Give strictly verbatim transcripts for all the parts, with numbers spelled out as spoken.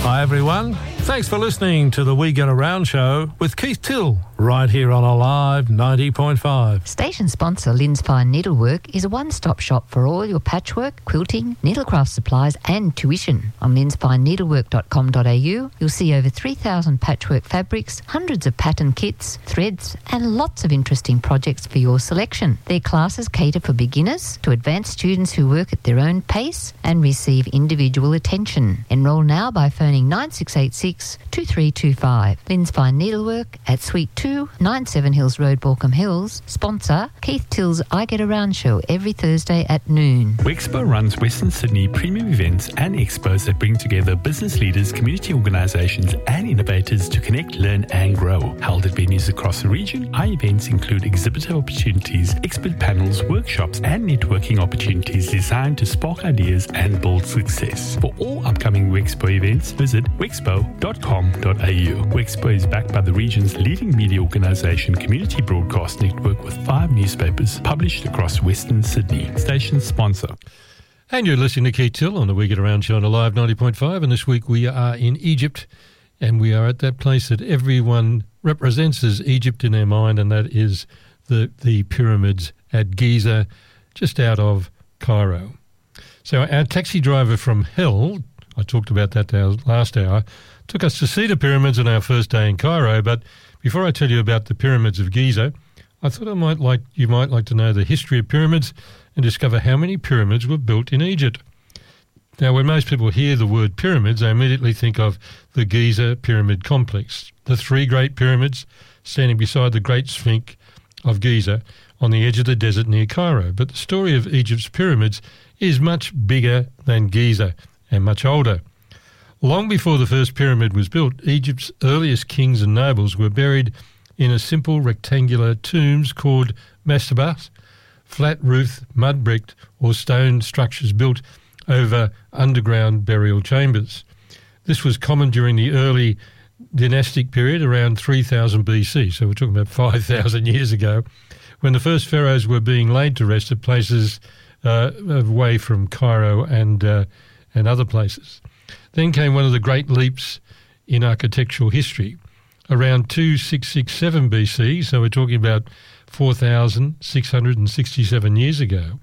Hi everyone, thanks for listening to the We Get Around show with Keith Till, right here on Alive ninety point five. Station sponsor Lynn's Fine Needlework is a one-stop shop for all your patchwork, quilting, needlecraft supplies and tuition. On lyns fine needlework dot com dot a u, you'll see over three thousand patchwork fabrics, hundreds of pattern kits, threads and lots of interesting projects for your selection. Their classes cater for beginners to advanced students who work at their own pace and receive individual attention. Enrol now by phoning nine six eight six, two three two five. Lynn's Fine Needlework at Suite two, ninety-seven Hills Road, Balcombe Hills. Sponsor Keith Till's I Get Around show every Thursday at noon. Wexpo runs Western Sydney premium events and expos that bring together business leaders, community organisations and innovators to connect, learn and grow. Held at venues across the region, our events include exhibitor opportunities, expert panels, workshops and networking opportunities designed to spark ideas and build success. For all upcoming Wexpo events, visit wexpo dot com dot a u. Wexpo is backed by the region's leading media organisation, Community Broadcast Network, with five newspapers published across Western Sydney. Station sponsor. And you're listening to Keith Till on the We Get Around show on Alive ninety point five, and this week we are in Egypt, and we are at that place that everyone represents as Egypt in their mind, and that is the, the pyramids at Giza, just out of Cairo. So our taxi driver from hell, I talked about that our last hour, took us to see the pyramids on our first day in Cairo. But before I tell you about the pyramids of Giza, I thought I might like you might like to know the history of pyramids and discover how many pyramids were built in Egypt. Now, when most people hear the word pyramids, they immediately think of the Giza Pyramid Complex, the three great pyramids standing beside the Great Sphinx of Giza on the edge of the desert near Cairo. But the story of Egypt's pyramids is much bigger than Giza and much older. Long before the first pyramid was built, Egypt's earliest kings and nobles were buried in a simple rectangular tombs called mastabas, flat-roofed, mud-bricked or stone structures built over underground burial chambers. This was common during the early dynastic period around three thousand B C, so we're talking about five thousand years ago, when the first pharaohs were being laid to rest at places uh, away from Cairo and uh, and other places. Then came one of the great leaps in architectural history. Around two thousand six hundred sixty-seven B C, so we're talking about four thousand six hundred sixty-seven years ago,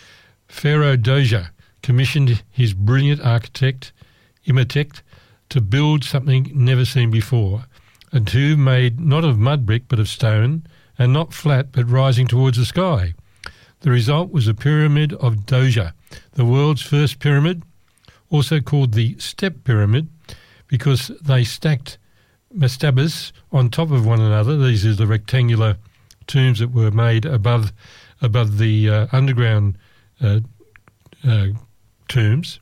Pharaoh Doja commissioned his brilliant architect, Imhotep, to build something never seen before, a tomb made not of mud brick but of stone, and not flat but rising towards the sky. The result was a pyramid of Doja, the world's first pyramid, also called the Step Pyramid, because they stacked mastabas on top of one another. These are the rectangular tombs that were made above above the uh, underground uh, uh, tombs,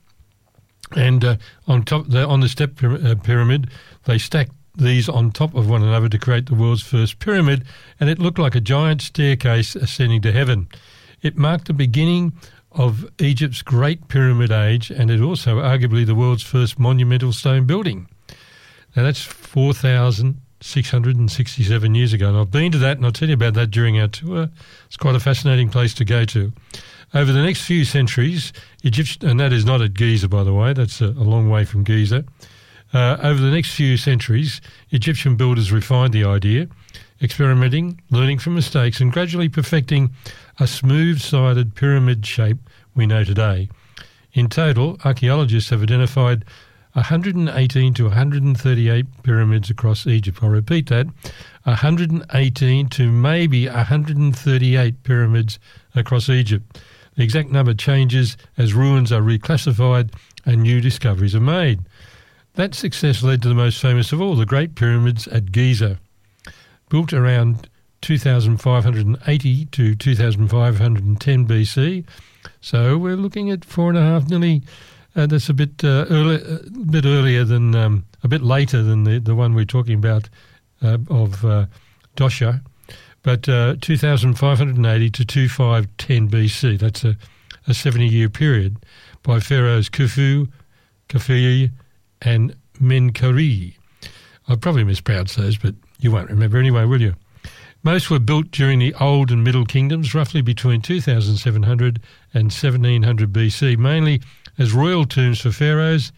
and uh, on top the, on the Step Pyramid, they stacked these on top of one another to create the world's first pyramid, and it looked like a giant staircase ascending to heaven. It marked the beginning of Egypt's Great Pyramid Age, and it also arguably the world's first monumental stone building. Now that's four thousand six hundred sixty-seven years ago, and I've been to that, and I'll tell you about that during our tour. It's quite a fascinating place to go to. Over the next few centuries, Egypt, and that is not at Giza, by the way, that's a, a long way from Giza. Uh, over the next few centuries, Egyptian builders refined the idea, experimenting, learning from mistakes, and gradually perfecting a smooth-sided pyramid shape we know today. In total, archaeologists have identified one hundred eighteen to one hundred thirty-eight pyramids across Egypt. I'll repeat that, one hundred eighteen to maybe one hundred thirty-eight pyramids across Egypt. The exact number changes as ruins are reclassified and new discoveries are made. That success led to the most famous of all, the Great Pyramids at Giza. Built around two thousand five hundred eighty to two thousand five hundred ten B C, so we're looking at four and a half, nearly, uh, that's a bit uh, early, a bit earlier than, um, a bit later than the, the one we're talking about uh, of uh, Dosha, but uh, two thousand five hundred eighty to two thousand five hundred ten B C, that's a, a seventy-year period, by pharaohs Khufu, Khafre, and Menkaure. I probably mispronounced those, but you won't remember anyway, will you? Most were built during the Old and Middle Kingdoms, roughly between two thousand seven hundred and seventeen hundred B C, mainly as royal tombs for pharaohs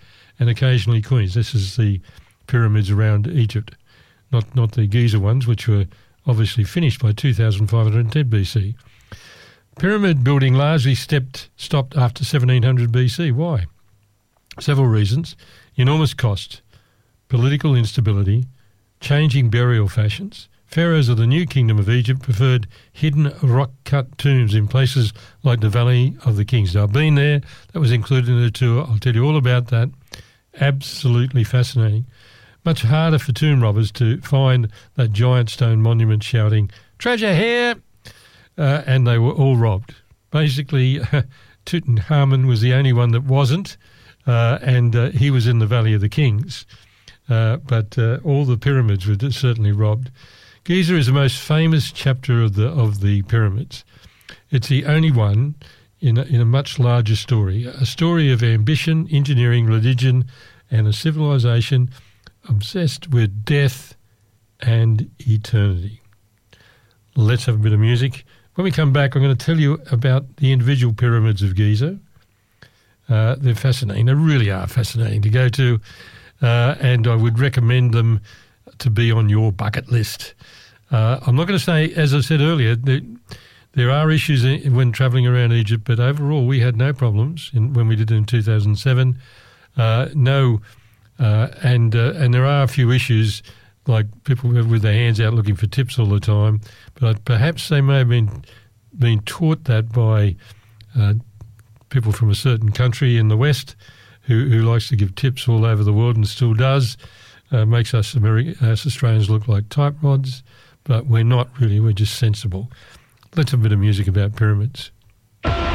and occasionally queens. This is the pyramids around Egypt, not not the Giza ones, which were obviously finished by two thousand five hundred ten B C. Pyramid building largely stepped, stopped after seventeen hundred B C. Why? Several reasons. Enormous cost, political instability, changing burial fashions. Pharaohs of the New Kingdom of Egypt preferred hidden rock-cut tombs in places like the Valley of the Kings. Now, I've been there. That was included in the tour. I'll tell you all about that. Absolutely fascinating. Much harder for tomb robbers to find that giant stone monument shouting, "Treasure here!" Uh, and they were all robbed. Basically, Tutankhamun was the only one that wasn't, uh, and uh, he was in the Valley of the Kings. Uh, but uh, all the pyramids were certainly robbed. Giza is the most famous chapter of the of the pyramids. It's the only one in a, in a much larger story, a story of ambition, engineering, religion, and a civilization obsessed with death and eternity. Let's have a bit of music. When we come back, I'm going to tell you about the individual pyramids of Giza. Uh, they're fascinating. They really are fascinating to go to, uh, and I would recommend them to be on your bucket list. Uh, I'm not going to say, as I said earlier, that there are issues in, when travelling around Egypt, but overall we had no problems in, when we did it in two thousand seven. Uh, no, uh, and uh, and there are a few issues, like people with their hands out looking for tips all the time, but perhaps they may have been, been taught that by uh, people from a certain country in the West who, who likes to give tips all over the world and still does. Uh, makes us, Ameri- us Australians look like type rods, but we're not really, we're just sensible. Let's have a bit of music about pyramids.